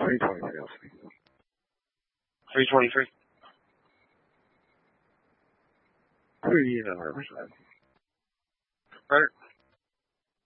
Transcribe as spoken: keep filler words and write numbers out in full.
three twenty-three, I'll speak. three twenty-three? Pretty, you know, Riverside. Right.